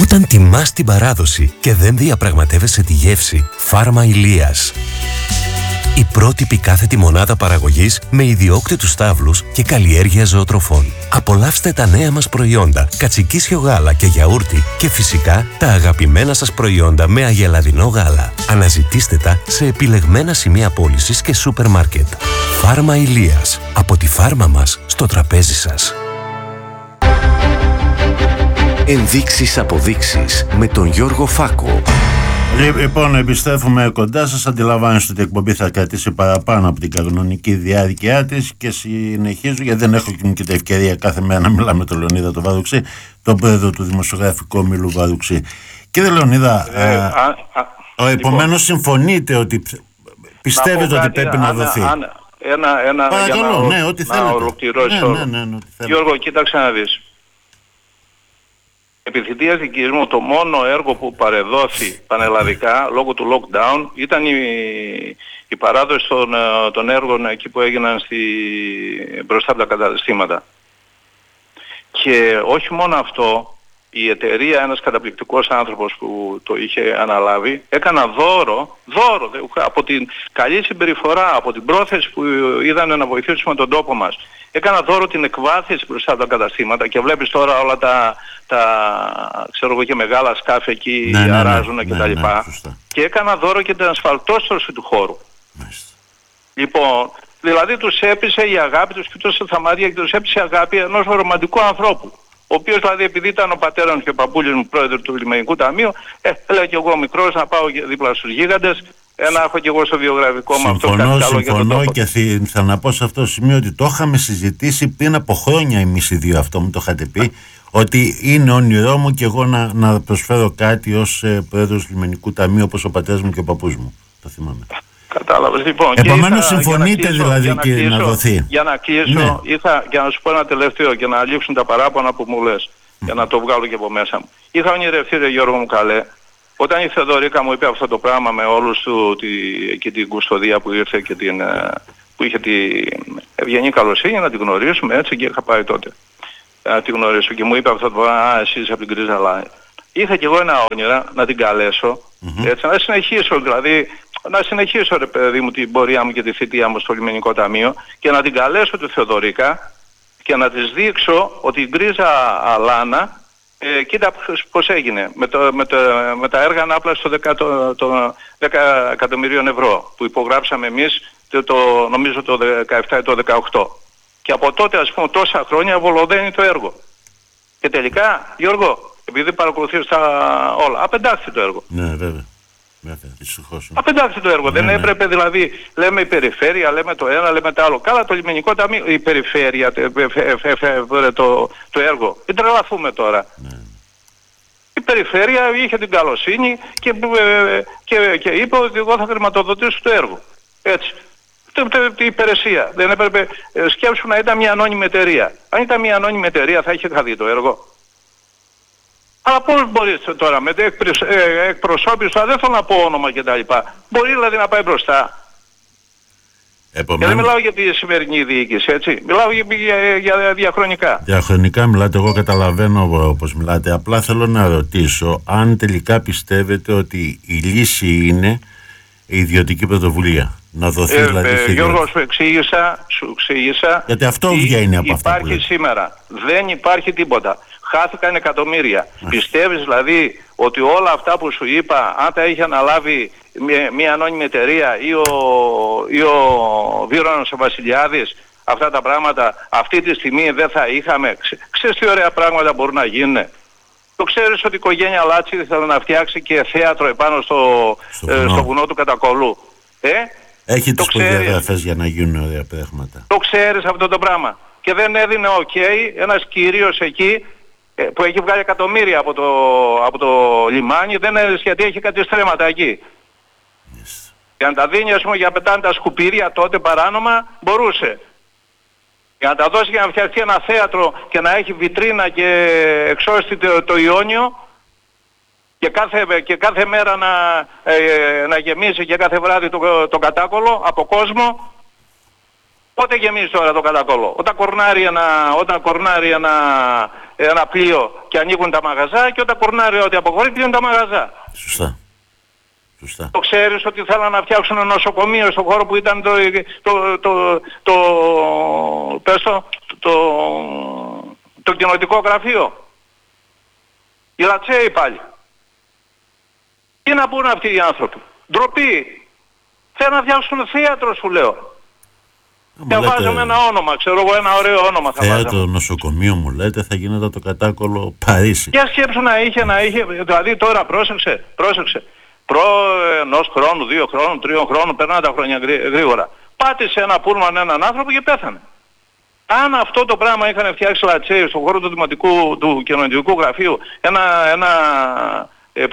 Όταν τιμάς την παράδοση και δεν διαπραγματεύεσαι τη γεύση, Φάρμα Ηλίας. Η πρότυπη κάθετη μονάδα παραγωγής με ιδιόκτητους στάβλους και καλλιέργεια ζωοτροφών. Απολαύστε τα νέα μας προϊόντα, κατσικίσιο γάλα και γιαούρτι και φυσικά τα αγαπημένα σας προϊόντα με αγελαδινό γάλα. Αναζητήστε τα σε επιλεγμένα σημεία πώλησης και σούπερ μάρκετ. Φάρμα Ηλίας. Από τη φάρμα μας στο τραπέζι σας. Ενδείξεις αποδείξεις με τον Γιώργο Φάκο. Λοιπόν, επιστρέφουμε κοντά σας. Αντιλαμβάνεστε ότι η εκπομπή θα κρατήσει παραπάνω από την κανονική διάρκεια της και συνεχίζω, γιατί δεν έχω και την ευκαιρία κάθε μέρα να μιλάμε με τον Λεωνίδα τον Βαρουξή, τον πρόεδρο του Δημοσιογραφικού Ομίλου Βαρουξή. Κύριε Λεωνίδα, επομένως συμφωνείτε ότι πιστεύετε ότι πρέπει να δοθεί? Παρακαλώ, ναι, ό,τι θέλετε. Να ολοκληρώσω. Ναι, Γιώργο, κοίταξε να δεις. Επί θητείας δικής μου, το μόνο έργο που παρεδόθη πανελλαδικά λόγω του lockdown ήταν η παράδοση των έργων εκεί που έγιναν μπροστά από τα καταστήματα. Και όχι μόνο αυτό, η εταιρεία, ένας καταπληκτικός άνθρωπος που το είχε αναλάβει, έκανα δώρο από την καλή συμπεριφορά, από την πρόθεση που είδανε να βοηθήσουμε τον τόπο μας. Έκανα δώρο την εκβάθηση μπροστά από τα καταστήματα και βλέπεις τώρα όλα τα ξέρω εγώ και μεγάλα σκάφη εκεί αράζουν και τα λοιπά. Και έκανα δώρο και την ασφαλτόστρωση του χώρου. Λοιπόν, δηλαδή τους έπεισε η αγάπη, τους κοιτούσε στα μάτια και τους έπεισε η αγάπη ενός ρομαντικού ανθρώπου. Ο οποίος δηλαδή επειδή ήταν ο πατέρας μου και ο παππούλης μου πρόεδρο του Λιμενικού Ταμείου, έλεγα και εγώ μικρός να πάω δίπλα στους γίγαντες, να έχω και εγώ στο βιογραφικό μου αυτό κάτι άλλο για τον τόπο. Και θα να πω σε αυτό το σημείο ότι το είχαμε συζητήσει πριν από χρόνια εμείς οι δύο, αυτό μου το είχατε πει, ότι είναι όνειρό μου και εγώ να προσφέρω κάτι ως πρόεδρος του Λιμενικού Ταμείου όπως ο πατέρας μου και ο παππούς μου. Το θυμάμαι. Κατάλαβες λοιπόν. Επομένως συμφωνείτε δηλαδή και να δοθεί. Για να κλείσω, για να σου πω ένα τελευταίο και να λείψουν τα παράπονα που μου λες, για να το βγάλω και από μέσα μου. Είχα ονειρευτεί, ρε Γιώργο μου καλέ, όταν η Θεοδωρίκα μου είπε αυτό το πράγμα με όλους και την κουστοδία που ήρθε και που είχε την ευγενή καλοσύνη να την γνωρίσουμε έτσι, και είχα πάει τότε να την γνωρίσω και μου είπε αυτό το πράγμα, εσύ είσαι από την Κρίζα Λάιν. Είχα κι εγώ ένα όνειρο να την καλέσω, έτσι, να συνεχίσω δηλαδή. Να συνεχίσω ρε παιδί μου την πορεία μου και τη θητεία μου στο Λιμενικό Ταμείο και να την καλέσω τη Θεοδωρίκα και να της δείξω ότι η Γκρίζα Αλάνα κοίτα πως έγινε με τα έργα ανάπλασης των 10 εκατομμυρίων ευρώ που υπογράψαμε εμείς νομίζω το 17 ή το 18 και από τότε ας πούμε τόσα χρόνια βολοδένει το έργο και τελικά Γιώργο επειδή παρακολουθείς τα όλα απεντάχθη το έργο. Ναι βέβαια. Απεντάξει το έργο. Δεν έπρεπε δηλαδή, λέμε η περιφέρεια, λέμε το ένα, λέμε το άλλο. Καλά το Λιμενικό Ταμείο, η περιφέρεια, το έργο. Μην τρελαθούμε τώρα. Η περιφέρεια είχε την καλοσύνη και είπε ότι εγώ θα χρηματοδοτήσω το έργο. Έτσι. Η υπηρεσία. Δεν έπρεπε, σκέψου να ήταν μια ανώνυμη εταιρεία. Αν ήταν μια ανώνυμη εταιρεία θα είχε χαθεί το έργο. Αλλά πώς μπορείς τώρα με εκπροσώπηση, δεν θέλω να πω όνομα και τα λοιπά. Μπορεί δηλαδή να πάει μπροστά. Και δεν μιλάω για τη σημερινή διοίκηση, έτσι. Μιλάω για διαχρονικά. Διαχρονικά μιλάτε, εγώ καταλαβαίνω όπως μιλάτε. Απλά θέλω να ρωτήσω αν τελικά πιστεύετε ότι η λύση είναι η ιδιωτική πρωτοβουλία. Να δοθεί δηλαδή. Γιώργο, σου εξήγησα. Γιατί αυτό βγαίνει από αυτά που υπάρχει σήμερα. Δεν υπάρχει τίποτα. Χάθηκαν εκατομμύρια. Πιστεύεις δηλαδή ότι όλα αυτά που σου είπα, αν τα είχε αναλάβει μια ανώνυμη εταιρεία ή ο Βίρονος ο Βασιλιάδης, αυτά τα πράγματα, αυτή τη στιγμή δεν θα είχαμε. Ξέρεις τι ωραία πράγματα μπορούν να γίνουν. Το ξέρεις ότι η οικογένεια Λάτσι ήθελε να φτιάξει και θέατρο επάνω στο βουνό του Κατακολού. Έχει τις προδιαγραφές για να γίνουν ωραία πράγματα. Το ξέρεις αυτό το πράγμα. Και δεν έδινε ένας κύριος εκεί που έχει βγάλει εκατομμύρια από το λιμάνι, δεν έδινε γιατί έχει κάτι στρέμματα εκεί. Για να τα δίνει ας πούμε για πετάνε τα σκουπίδια τότε παράνομα μπορούσε. Για να τα δώσει για να φτιαχτεί ένα θέατρο και να έχει βιτρίνα και εξώστη το Ιόνιο και κάθε μέρα να γεμίσει και κάθε βράδυ το Κατάκολο από κόσμο. Πότε γεμίζει τώρα το κατακόλο? Όταν κορνάρει ένα πλοίο και ανοίγουν τα μαγαζά, και όταν κορνάρει ότι αποχωρεί κλείνουν τα μαγαζά. Σωστά. Το ξέρεις ότι θέλαν να φτιάξουν ένα νοσοκομείο στον χώρο που ήταν το κοινοτικό γραφείο? Οι Λατσέοι πάλι. Τι να πούνε αυτοί οι άνθρωποι? Ντροπή. Θέλουν να φτιάξουν θέατρο, σου λέω. Και βάζουμε ένα όνομα, ξέρω εγώ, ένα ωραίο όνομα θα βάζαμε. Θέατρο, νοσοκομείο μου λέτε, θα γίνεται το κατάκολο Παρίσι. Για σκέψου να είχε, δηλαδή τώρα πρόσεξε. Προ ενός χρόνου, 2 χρόνων, 3 χρόνων, περνάνε τα χρόνια γρήγορα. Πάτησε ένα πούλμαν έναν άνθρωπο και πέθανε. Αν αυτό το πράγμα είχαν φτιάξει Λατσέοι στον χώρο του κοινωνικού γραφείου, ένα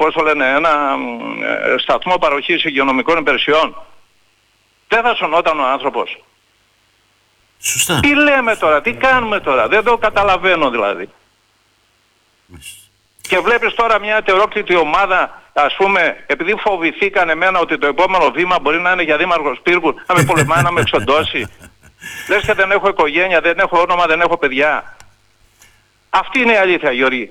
σταθμό παροχής υγειονομικών υπηρεσιών, δεν θα σωνόταν ο άνθρωπος? Σωστά. Τι λέμε τώρα, τι κάνουμε τώρα? Δεν το καταλαβαίνω δηλαδή. Και βλέπεις τώρα μια ετερόκλητη ομάδα, ας πούμε, επειδή φοβηθήκαν εμένα ότι το επόμενο βήμα μπορεί να είναι για δήμαρχος Πύργου, να με πολεμάει, να με εξοντώσει. Λες και δεν έχω οικογένεια, δεν έχω όνομα, δεν έχω παιδιά. Αυτή είναι η αλήθεια, Γιώργη.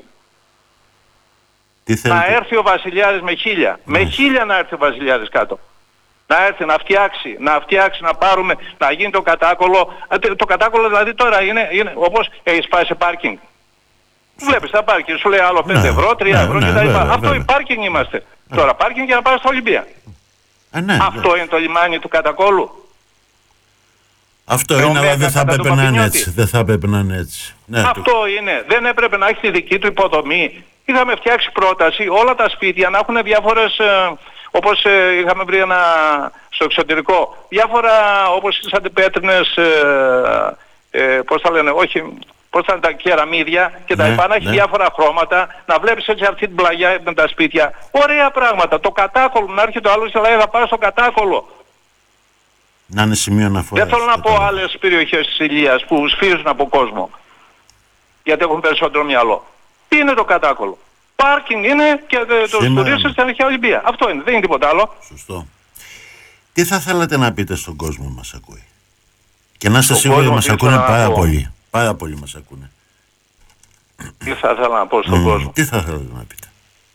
Να έρθει ο Βασιλιάδης με 1000. Με 1000 να έρθει ο Βασιλιάδης κάτω. Να έρθει, να φτιάξει, να πάρουμε, να γίνει το κατάκολο. Το κατάκολο δηλαδή τώρα είναι όπως έχει πάει σε πάρκινγκ. Βλέπεις τα πάρκινγκ, σου λέει άλλο 5 ευρώ, 3 ευρώ κτλ. Αυτό η πάρκινγκ είμαστε. Τώρα πάρκινγκ για να πάμε στα Ολυμπία. Αυτό είναι το λιμάνι του κατακόλου. Αυτό είναι, αλλά δεν θα έπρεπε να είναι έτσι. Δεν θα έπρεπε να είναι έτσι. Αυτό είναι. Δεν έπρεπε να έχει τη δική του υποδομή. Είχαμε φτιάξει πρόταση όλα τα σπίτια να έχουν διάφορες, όπως είχαμε βρει στο εξωτερικό, διάφορα όπως τις αντιπέτρινες, πώς θα λένε, πώς θα είναι τα κεραμίδια και τα υπά, να έχει διάφορα χρώματα, να βλέπεις έτσι αυτή την πλαγιά με τα σπίτια. Ωραία πράγματα. Το κατάκολο, να έρχεται ο άλλος και λέει θα πάω στο κατάκολο. Να είναι σημείο αναφοράς. Δεν θέλω να πω άλλες περιοχές της Ηλίας που σφίζουν από κόσμο, γιατί έχουν περισσότερο μυαλό. Τι είναι το κατάκολο? Πάρκινγκ είναι και τους τουρίστες στην αρχαία Ολυμπία. Αυτό είναι, δεν είναι τίποτα άλλο. Σωστό. Τι θα θέλατε να πείτε στον κόσμο που μας ακούει? Και να είστε σίγουροι μας ακούνε πάρα πολύ. Πάρα πολύ μας ακούνε. Τι θα ήθελα να πω στον κόσμο? Τι θα θέλατε να πείτε?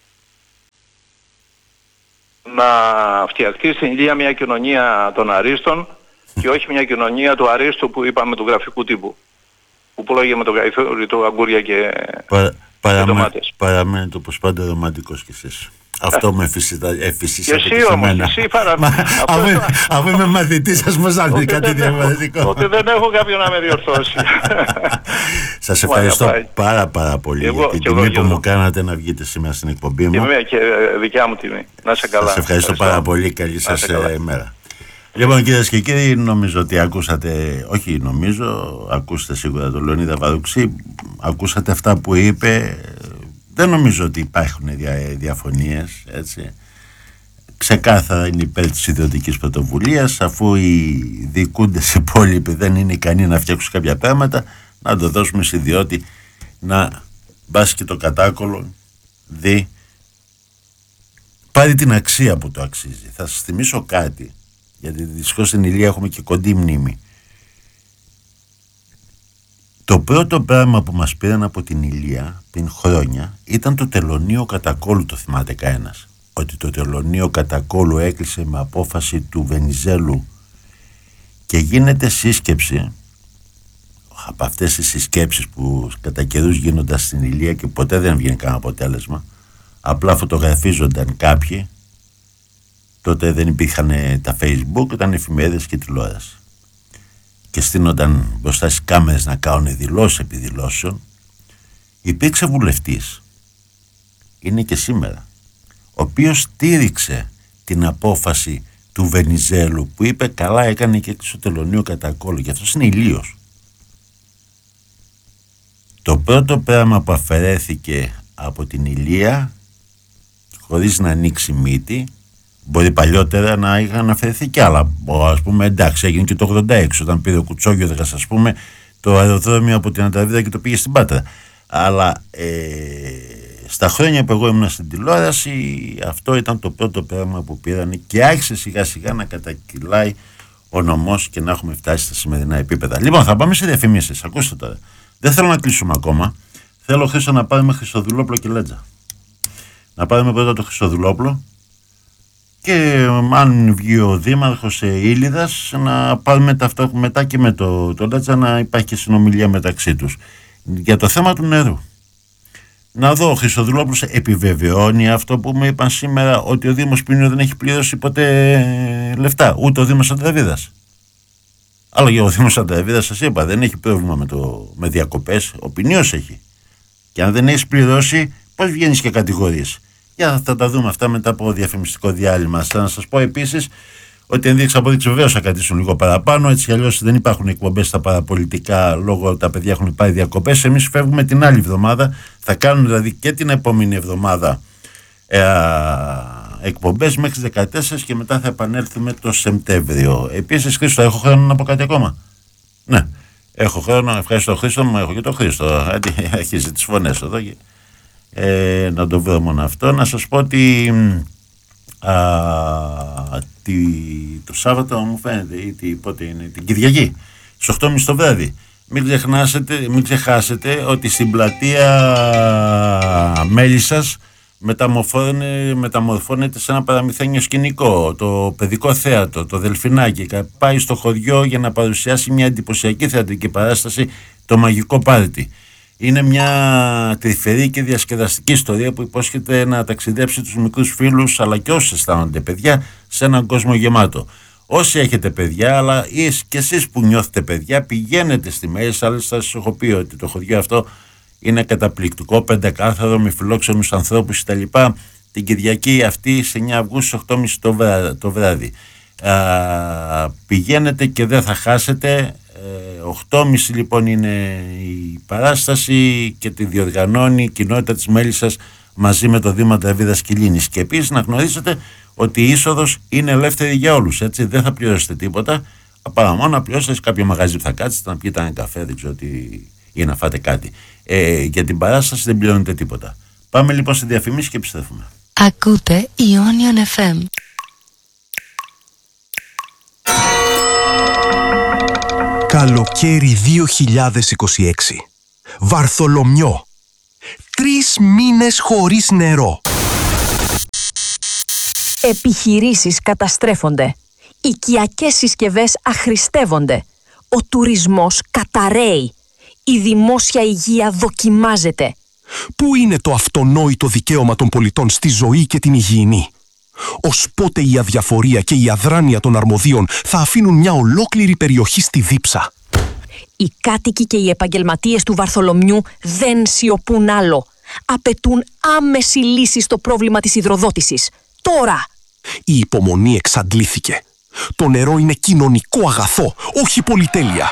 Να φτιαχτεί στην Ηλία μια κοινωνία των αρίστων και όχι μια κοινωνία του αρίστου που είπαμε του γραφικού τύπου. Που πουλάγε με τον καϊθούρι, το αγκούρια και ντομάτες. Παραμένετε όπως πάντα ρομαντικός κι εσείς. Αυτό με εφησίσατε και σε μένα. Αφού είμαι μαθητής σας, πώς θα είναι κάτι διαφορετικό? Ότι δεν έχω κάποιον να με διορθώσει. Σας ευχαριστώ πάρα πολύ για την τιμή που μου κάνατε να βγείτε σήμερα στην εκπομπή μου. Και δικιά μου τιμή. Να είσαι καλά. Σας ευχαριστώ πάρα πολύ. Καλή σας ημέρα. Λοιπόν, κυρίες και κύριοι, νομίζω ότι ακούσατε, ακούσατε σίγουρα τον Λεωνίδα Βαρουξή, ακούσατε αυτά που είπε. Δεν νομίζω ότι υπάρχουν διαφωνίες, έτσι. Ξεκάθαρα είναι υπέρ της ιδιωτικής πρωτοβουλίας, αφού οι διοικούντες υπόλοιποι δεν είναι ικανοί να φτιάξουν κάποια πράγματα, να το δώσουμε σε ιδιώτη να μπάσει και το κατάκολο πάρει την αξία που το αξίζει. Θα σας θυμίσω κάτι, γιατί δυστυχώς στην Ηλία έχουμε και κοντή μνήμη. Το πρώτο πράγμα που μας πήραν από την Ηλία πριν χρόνια ήταν το τελωνείο Κατακόλου, το θυμάται κανένας? Ότι το τελωνείο Κατακόλου έκλεισε με απόφαση του Βενιζέλου και γίνεται σύσκεψη από αυτές τις συσκέψεις που κατά καιρούς γίνονταν στην Ηλία και ποτέ δεν βγαίνει κανένα αποτέλεσμα, απλά φωτογραφίζονταν κάποιοι. Τότε δεν υπήρχαν τα Facebook, ήταν εφημερίδες και τηλεόραση και στείνονταν μπροστά στις κάμερες να κάνουν δηλώσεις επί δηλώσεων. Υπήρξε βουλευτής, είναι και σήμερα, ο οποίος στήριξε την απόφαση του Βενιζέλου που είπε καλά έκανε και στο τελωνείο Κατακόλου, και αυτός είναι ηλίος. Το πρώτο πράγμα που αφαιρέθηκε από την Ηλία, χωρίς να ανοίξει μύτη, μπορεί παλιότερα να είχαν αφαιρεθεί κι άλλα. Ας πούμε, εντάξει, έγινε και το 86 όταν πήρε ο Κουτσόγιοδρας, ας πούμε, το αεροδρόμιο από την Ατραβίδα και το πήγε στην Πάτρα. Αλλά στα χρόνια που εγώ ήμουν στην τηλεόραση, αυτό ήταν το πρώτο πράγμα που πήρανε και άρχισε σιγά σιγά να κατακυλάει ο νομός και να έχουμε φτάσει στα σημερινά επίπεδα. Λοιπόν, θα πάμε σε διαφημίσεις. Ακούστε τώρα. Δεν θέλω να κλείσουμε ακόμα. Θέλω, Χρήστο, να πάρουμε Χριστοδουλόπουλο και Λέτζα. Να πάρουμε πρώτα το Χριστοδουλόπουλο και αν βγει ο δήμαρχος Ήλιδας να πάρουμε μετά και με το Λέτζα, να υπάρχει και συνομιλία μεταξύ τους για το θέμα του νερού. Να δω, ο Χριστοδουλόπουλος επιβεβαιώνει αυτό που μου είπαν σήμερα, ότι ο Δήμος Ποινιού δεν έχει πληρώσει ποτέ λεφτά, ούτε ο Δήμος Αντραβίδας. Αλλά για ο Δήμος Αντραβίδας, σας είπα, δεν έχει πρόβλημα με διακοπές, ο Ποινιός έχει. Και αν δεν έχεις πληρώσει, πώς βγαίνεις και κατηγορίες? Θα τα δούμε αυτά μετά από διαφημιστικό διάλειμμα. Θα σας πω επίσης ότι ενδείξει απόδειξη βεβαίως θα κρατήσουν λίγο παραπάνω. Έτσι κι αλλιώς δεν υπάρχουν εκπομπές στα παραπολιτικά, λόγω τα παιδιά έχουν πάει διακοπές. Εμείς φεύγουμε την άλλη εβδομάδα. Θα κάνουν δηλαδή και την επόμενη εβδομάδα εκπομπές μέχρι 14 και μετά θα επανέλθουμε το Σεπτέμβριο. Επίσης, Χρήστο, έχω χρόνο να πω κάτι ακόμα? Ναι, έχω χρόνο. Ευχαριστώ, Χρήστο μου. Έχω και το Χρήστο. Αρχίζει τις φωνές εδώ. Να το βρω μόνο αυτό. Να σας πω ότι το Σάββατο μου φαίνεται, ή πότε είναι, την Κυριακή, στις 8.30 το βράδυ. Μην ξεχάσετε ότι στην πλατεία Μέλισσας μεταμορφώνεται σε ένα παραμυθένιο σκηνικό, το παιδικό θέατρο, το Δελφινάκι. Πάει στο χωριό για να παρουσιάσει μια εντυπωσιακή θεατρική παράσταση, το Μαγικό Πάρτι. Είναι μια τρυφερή και διασκεδαστική ιστορία που υπόσχεται να ταξιδέψει τους μικρούς φίλους, αλλά και όσοι αισθάνονται παιδιά, σε έναν κόσμο γεμάτο. Όσοι έχετε παιδιά, αλλά και εσείς που νιώθετε παιδιά, πηγαίνετε στη Μέλισσα. Άλλωστε θα σας έχω πει ότι το χωριό αυτό είναι καταπληκτικό, πεντεκάθαρο, με φιλόξενους ανθρώπους κτλ. Την Κυριακή αυτή, σε 9 Αυγούστου, 8.30 το βράδυ. Πηγαίνετε και δεν θα χάσετε. 8.30 λοιπόν είναι η παράσταση και τη διοργανώνει η κοινότητα της Μέλισσας μαζί με το Δήμο Αντραβίδας Κιλίνης. Και επίσης να γνωρίζετε ότι η είσοδος είναι ελεύθερη για όλους, έτσι, δεν θα πληρώσετε τίποτα, παρά μόνο να πληρώσετε σε κάποιο μαγαζί που θα κάτσετε, να πιείτε ένα καφέ, δεν ξέρω τι, ή να φάτε κάτι. Για την παράσταση δεν πληρώνετε τίποτα. Πάμε λοιπόν στη διαφημίση και επιστρέφουμε. Ακούτε Ionian FM. Καλοκαίρι 2026. Βαρθολομιό. 3 μήνες χωρίς νερό. Επιχειρήσεις καταστρέφονται. Οικιακές συσκευές αχρηστεύονται. Ο τουρισμός καταρρέει. Η δημόσια υγεία δοκιμάζεται. Πού είναι το αυτονόητο δικαίωμα των πολιτών στη ζωή και την υγιεινή? Ως πότε η αδιαφορία και η αδράνεια των αρμοδίων θα αφήνουν μια ολόκληρη περιοχή στη δίψα? Οι κάτοικοι και οι επαγγελματίες του Βαρθολομιού δεν σιωπούν άλλο. Απαιτούν άμεση λύση στο πρόβλημα της υδροδότησης. Τώρα! Η υπομονή εξαντλήθηκε. Το νερό είναι κοινωνικό αγαθό, όχι πολυτέλεια.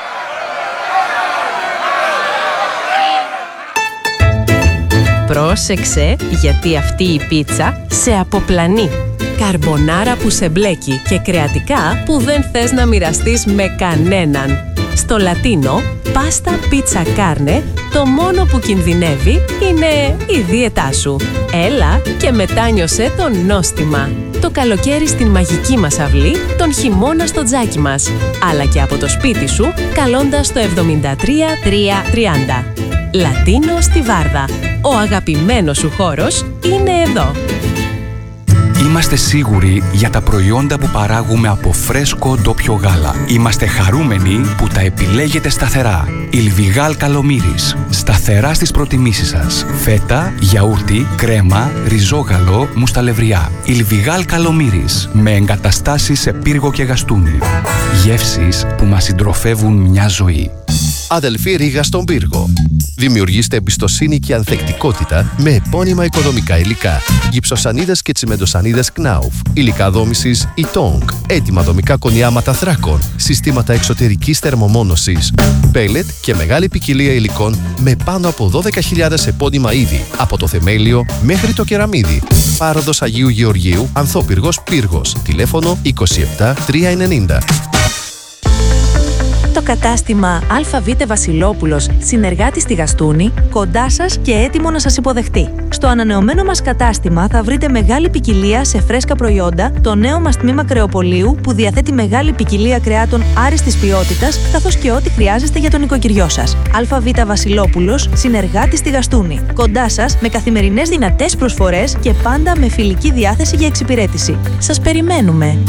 Πρόσεξε, γιατί αυτή η πίτσα σε αποπλανεί. Καρμπονάρα που σε μπλέκει και κρεατικά που δεν θες να μοιραστείς με κανέναν. Στο Λατίνο, πάστα πίτσα κάρνε, το μόνο που κινδυνεύει είναι η δίαιτά σου. Έλα και μετάνιωσέ το νόστιμα. Το καλοκαίρι στην μαγική μας αυλή, τον χειμώνα στο τζάκι μας. Αλλά και από το σπίτι σου, καλώντας το 73330. Λατίνο στη Βάρδα. Ο αγαπημένος σου χώρος είναι εδώ. Είμαστε σίγουροι για τα προϊόντα που παράγουμε από φρέσκο ντόπιο γάλα. Είμαστε χαρούμενοι που τα επιλέγετε σταθερά. Ιλβιγάλ Καλομύρης. Σταθερά στις προτιμήσεις σας. Φέτα, γιαούρτι, κρέμα, ριζόγαλο, μουσταλευριά. Ιλβιγάλ Καλομύρης. Με εγκαταστάσεις σε πύργο και γαστούνι. Γεύσεις που μας συντροφεύουν μια ζωή. Αδελφή Ρήγα στον πύργο. Δημιουργήστε εμπιστοσύνη και ανθεκτικότητα με επώνυμα οικοδομικά υλικά. Γυψοσανίδες και τσιμεντοσανίδες Knauf. Υλικά δόμησης Itong. Έτοιμα δομικά κονιάματα θράκων. Συστήματα εξωτερικής θερμομόνωσης. Πέλετ και μεγάλη ποικιλία υλικών με πάνω από 12.000 επώνυμα είδη. Από το θεμέλιο μέχρι το κεραμίδι. Πάροδος Αγίου Γεωργίου, Ανθόπυργος Πύργος. Τηλέφωνο 27 390. το κατάστημα ΑΒ Βασιλόπουλος, συνεργάτη στη Γαστούνη, κοντά σας και έτοιμο να σας υποδεχτεί. Στο ανανεωμένο μας κατάστημα θα βρείτε μεγάλη ποικιλία σε φρέσκα προϊόντα, το νέο μας τμήμα κρεοπολίου που διαθέτει μεγάλη ποικιλία κρεάτων άριστης ποιότητας, καθώς και ό,τι χρειάζεστε για τον οικοκυριό σας. ΑΒ Βασιλόπουλος, συνεργάτη στη Γαστούνη. Κοντά σας με καθημερινές δυνατές προσφορές και πάντα με φιλική διάθεση για εξυπηρέτηση. Σας περιμένουμε!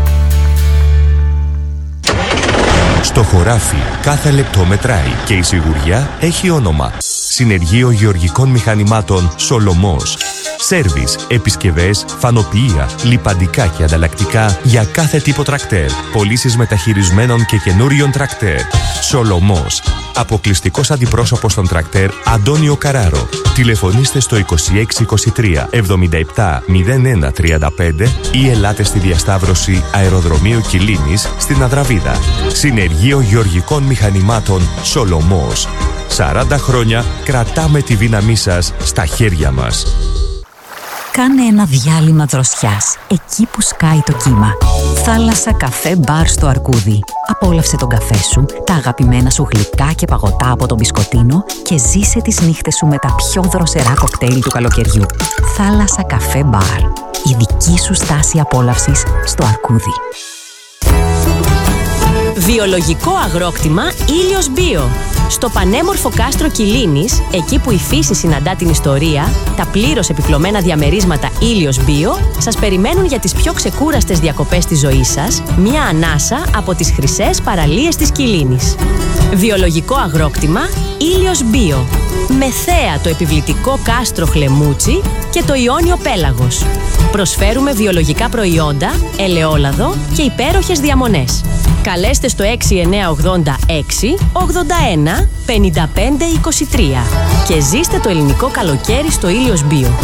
Στο χωράφι κάθε λεπτό μετράει και η σιγουριά έχει όνομα. Συνεργείο Γεωργικών Μηχανημάτων Σολομός. Σέρβις, επισκευές, φανοποιεία, λιπαντικά και ανταλλακτικά για κάθε τύπο τρακτέρ. Πωλήσεις μεταχειρισμένων και καινούριων τρακτέρ. Σολομός. Αποκλειστικός αντιπρόσωπος των τρακτέρ Αντώνιο Καράρο. Τηλεφωνήστε στο 2623 77 01 35 ή ελάτε στη διασταύρωση Αεροδρομίου Κιλίνης στην Αδραβίδα. Συνεργείο Γεωργικών Μηχανημάτων Σολομός. 40 χρόνια κρατάμε τη δύναμή σας στα χέρια μας. Κάνε ένα διάλειμμα δροσιάς, εκεί που σκάει το κύμα. Θάλασσα καφέ μπαρ στο Αρκούδι. Απόλαυσε τον καφέ σου, τα αγαπημένα σου γλυκά και παγωτά από τον μπισκοτίνο και ζήσε τις νύχτες σου με τα πιο δροσερά κοκτέιλ του καλοκαιριού. Θάλασσα καφέ μπαρ. Η δική σου στάση απόλαυσης στο Αρκούδι. Βιολογικό αγρόκτημα Ήλιος Μπίο. Στο πανέμορφο κάστρο Κιλίνης, εκεί που η φύση συναντά την ιστορία, τα πλήρως επιπλωμένα διαμερίσματα Ήλιος Μπίο σας περιμένουν για τις πιο ξεκούραστες διακοπές της ζωής σας, μια ανάσα από τις χρυσές παραλίες της Κιλίνης. Βιολογικό αγρόκτημα Ήλιος Μπίο. Με θέα το επιβλητικό κάστρο Χλεμούτσι και το Ιόνιο Πέλαγος. Προσφέρουμε βιολογικά προϊόντα, ελαιόλαδο και υπέροχες διαμονές. Καλέστε στο 6986 81 55 23 και ζήστε το ελληνικό καλοκαίρι στο Ήλιος Μπίο.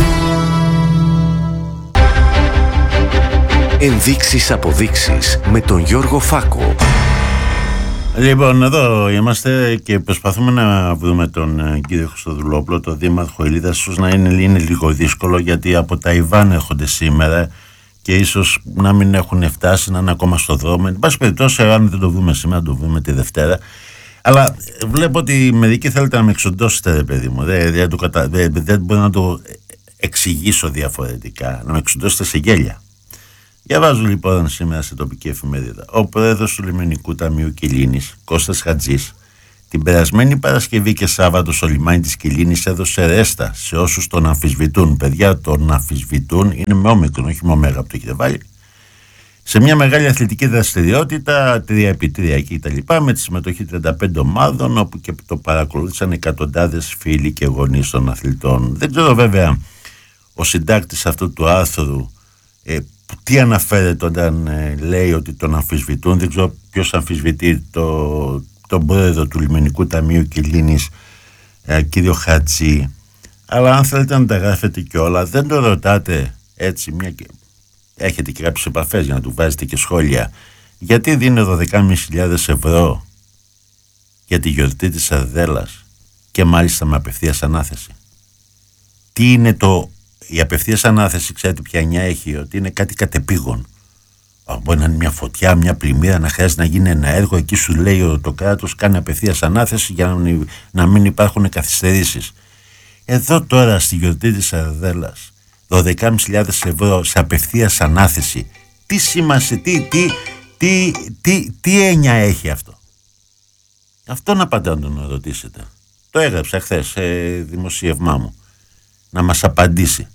Ενδείξεις αποδείξεις με τον Γιώργο Φάκο. Λοιπόν, εδώ είμαστε και προσπαθούμε να βρούμε τον κύριο Χριστοδουλόπουλο, τον δήμαρχο Ηλίδας. Ίσως να είναι λίγο δύσκολο, γιατί από Ταϊβάν έρχονται σήμερα και ίσως να μην έχουν φτάσει, να είναι ακόμα στο δρόμο. Εν πάση περιπτώσει, αν δεν το βρούμε σήμερα, το βρούμε τη Δευτέρα. Αλλά βλέπω ότι μερικοί θέλετε να με εξοντώσετε, ρε παιδί μου. Δεν μπορώ να το εξηγήσω διαφορετικά. Να με εξοντώσετε σε γέλια. Διαβάζω λοιπόν σήμερα σε τοπική εφημερίδα. Ο πρόεδρος του Λιμενικού Ταμείου Κιλίνης, Κώστας Χατζής, την περασμένη Παρασκευή και Σάββατο στο λιμάνι της Κιλίνης έδωσε ρέστα σε όσους τον αμφισβητούν. Παιδιά, τον αμφισβητούν, είναι με όμικρον, όχι με ωμέγα που το έχετε βάλει. Σε μια μεγάλη αθλητική δραστηριότητα, 3x3 και τα λοιπά, με τη συμμετοχή 35 ομάδων, όπου και το παρακολούθησαν εκατοντάδες φίλοι και γονείς των αθλητών. Δεν ξέρω βέβαια ο συντάκτης αυτού του άρθρου τι αναφέρεται όταν λέει ότι τον αμφισβητούν. Δεν ξέρω ποιος αμφισβητεί τον πρόεδρο του Λιμενικού Ταμείου Κιλίνης, κύριο Χατζή. Αλλά αν θέλετε να τα γράφετε και όλα, δεν το ρωτάτε έτσι, μια και έχετε και κάποιες επαφές για να του βάζετε και σχόλια, γιατί δίνει 12.500 ευρώ για τη γιορτή της Αρδέλας και μάλιστα με απευθείας ανάθεση. Τι είναι η απευθείας ανάθεση? Ξέρετε ποια εννοία έχει? Ότι είναι κάτι κατεπήγον. Μπορεί να είναι μια φωτιά, μια πλημμύρα, να χρειάζεται να γίνει ένα έργο. Εκεί σου λέει το κράτος κάνει απευθείας ανάθεση για να μην υπάρχουν καθυστερήσεις. Εδώ τώρα στη γιορτή της Αρδέλας, 12.500 ευρώ σε απευθείας ανάθεση. Τι σημασία, τι έννοια έχει αυτό? Αυτό να πάτε να τον ρωτήσετε. Το έγραψα χθες σε δημοσίευμά μου. Να μας απαντήσει.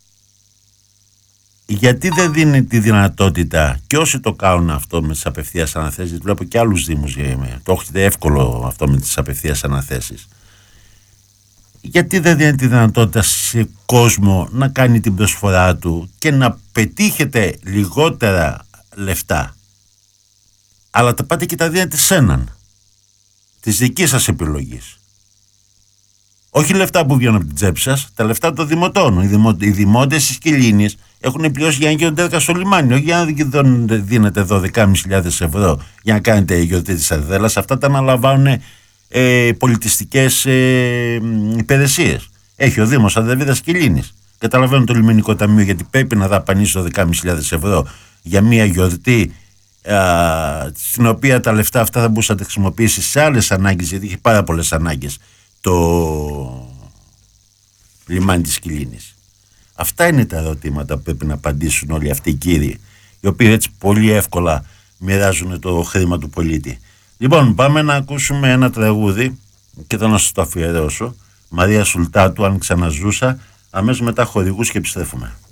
Γιατί δεν δίνει τη δυνατότητα, και όσοι το κάνουν αυτό με τις απευθείας αναθέσεις, βλέπω και άλλους δήμους, το έχετε εύκολο αυτό με τις απευθείας αναθέσεις, γιατί δεν δίνει τη δυνατότητα σε κόσμο να κάνει την προσφορά του και να πετύχετε λιγότερα λεφτά, αλλά τα πάτε και τα δίνετε σε έναν της δικής σας επιλογής? Όχι λεφτά που βγαίνουν από την τσέπη σας, τα λεφτά των δημοτών. Οι δημότες της Κιλίνης έχουν πληρώσει για να γίνονται έργα στο λιμάνι, όχι για να δίνετε 12.500 ευρώ για να κάνετε γιορτή της Αρδέλας. Αυτά τα αναλαμβάνουν πολιτιστικές υπηρεσίες. Έχει ο Δήμος Αρδεβίδας Κιλίνης. Καταλαβαίνω το Λιμενικό Ταμείο γιατί πρέπει να δαπανίσει 12.500 ευρώ για μια γιορτή στην οποία τα λεφτά αυτά θα μπορούσε να τα χρησιμοποιήσει σε άλλες ανάγκες, γιατί έχει πάρα πολλές ανάγκες το λιμάνι της Κιλίνης. Αυτά είναι τα ερωτήματα που πρέπει να απαντήσουν όλοι αυτοί οι κύριοι, οι οποίοι έτσι πολύ εύκολα μοιράζουν το χρήμα του πολίτη. Λοιπόν, πάμε να ακούσουμε ένα τραγούδι και θα να σας το αφιερώσω. Μαρία Σουλτάτου, αν ξαναζούσα, αμέσως μετά χορηγούς και επιστρέφουμε.